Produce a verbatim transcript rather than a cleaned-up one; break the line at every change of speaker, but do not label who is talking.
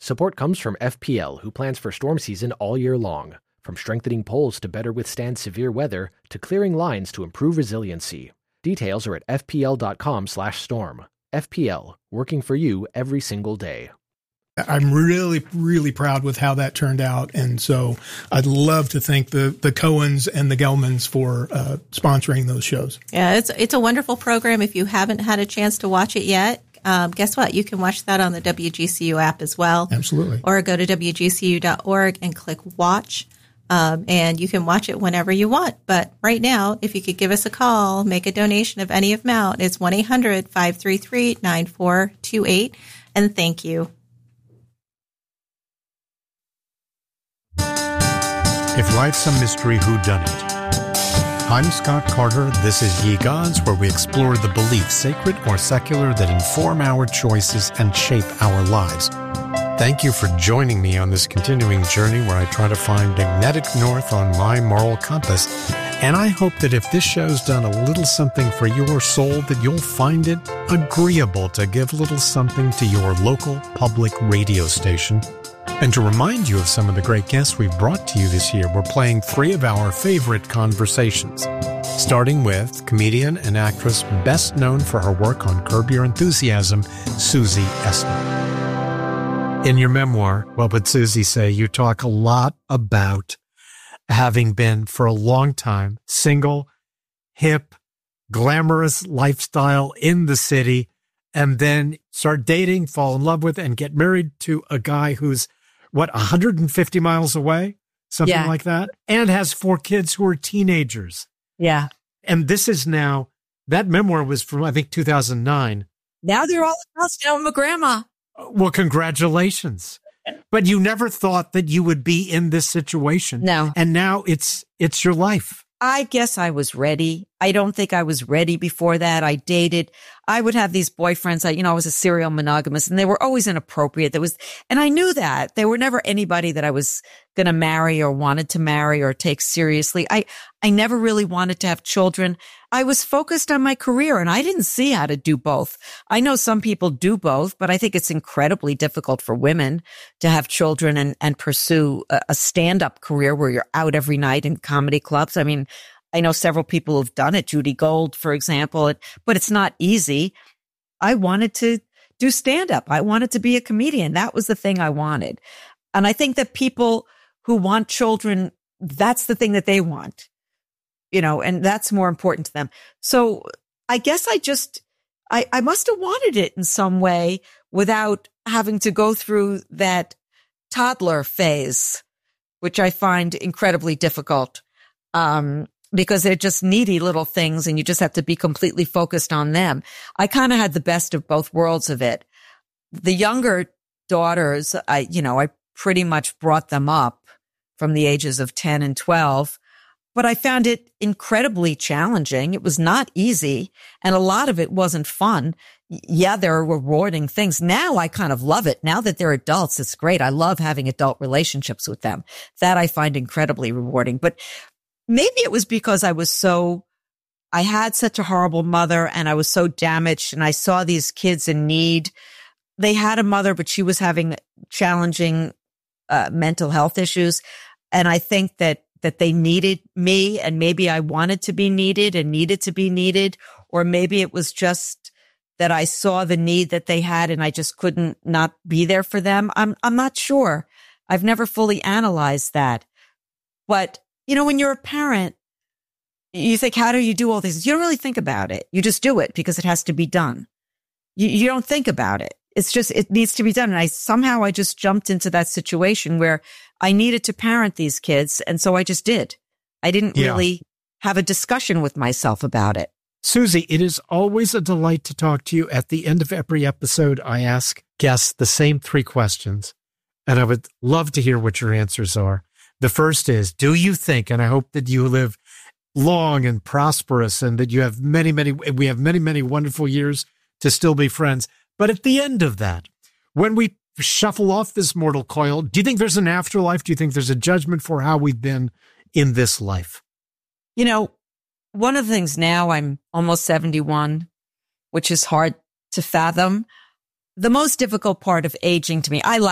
Support comes from F P L, who plans for storm season all year long. From strengthening poles to better withstand severe weather, to clearing lines to improve resiliency. Details are at fpl.com slash storm. F P L, working for you every single day.
I'm really, really proud with how that turned out. And so I'd love to thank the, the Cohens and the Gelmans for uh, sponsoring those shows.
Yeah, it's, it's a wonderful program. If you haven't had a chance to watch it yet, um, guess what? You can watch that on the W G C U app as well.
Absolutely.
Or go to W G C U dot org and click watch. Um, and you can watch it whenever you want. But right now, if you could give us a call, make a donation of any amount, it's one eight hundred five three three nine four two eight. And thank you.
If life's a mystery, whodunit? I'm Scott Carter. This is Ye Gods, where we explore the beliefs, sacred or secular, that inform our choices and shape our lives. Thank you for joining me on this continuing journey where I try to find magnetic north on my moral compass. And I hope that if this show's done a little something for your soul, that you'll find it agreeable to give a little something to your local public radio station. And to remind you of some of the great guests we've brought to you this year, we're playing three of our favorite conversations, starting with comedian and actress best known for her work on Curb Your Enthusiasm, Susie Essman. In your memoir, What Would Susie Say?, you talk a lot about having been for a long time single, hip, glamorous lifestyle in the city, and then start dating, fall in love with, and get married to a guy who's, what, one hundred fifty miles away? Something
yeah.
like that. And has four kids who are teenagers.
Yeah.
And this is now, that memoir was from, I think, two thousand nine.
Now they're all house. Now I'm a grandma.
Well, congratulations. But you never thought that you would be in this situation.
No.
And now it's it's your life.
I guess I was ready. I don't think I was ready before that. I dated. I would have these boyfriends. I, you know, I was a serial monogamous, and they were always inappropriate. There was, and I knew that they were never anybody that I was going to marry or wanted to marry or take seriously. I, I never really wanted to have children. I was focused on my career, and I didn't see how to do both. I know some people do both, but I think it's incredibly difficult for women to have children and, and pursue a, a stand-up career where you're out every night in comedy clubs. I mean, I know several people who've done it, Judy Gold, for example, but it's not easy. I wanted to do stand-up. I wanted to be a comedian. That was the thing I wanted. And I think that people who want children, that's the thing that they want, you know, and that's more important to them. So I guess I just, I, I must have wanted it in some way without having to go through that toddler phase, which I find incredibly difficult. Um, because they're just needy little things and you just have to be completely focused on them. I kind of had the best of both worlds of it. The younger daughters, I, you know, I pretty much brought them up from the ages of ten and twelve, but I found it incredibly challenging. It was not easy, and a lot of it wasn't fun. Yeah, there are rewarding things. Now I kind of love it. Now that they're adults, it's great. I love having adult relationships with them. That I find incredibly rewarding. But maybe it was because I was so, I had such a horrible mother and I was so damaged, and I saw these kids in need. They had a mother, but she was having challenging uh, mental health issues. And I think that, that they needed me, and maybe I wanted to be needed and needed to be needed. Or maybe it was just that I saw the need that they had and I just couldn't not be there for them. I'm, I'm not sure. I've never fully analyzed that. But you know, when you're a parent, you think, how do you do all this? You don't really think about it. You just do it because it has to be done. You, you don't think about it. It's just, it needs to be done. And I somehow I just jumped into that situation where I needed to parent these kids. And so I just did. I didn't
yeah.
really have a discussion with myself about it.
Susie, it is always a delight to talk to you. At the end of every episode, I ask guests the same three questions, and I would love to hear what your answers are. The first is, do you think, and I hope that you live long and prosperous and that you have many, many, we have many, many wonderful years to still be friends. But at the end of that, when we shuffle off this mortal coil, do you think there's an afterlife? Do you think there's a judgment for how we've been in this life?
You know, one of the things now, I'm almost seventy-one, which is hard to fathom. The most difficult part of aging to me, I like